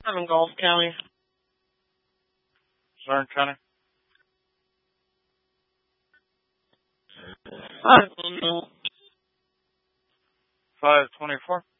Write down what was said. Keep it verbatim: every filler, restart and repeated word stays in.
I'm in Gulf County. Southern County. I don't know. five twenty-four.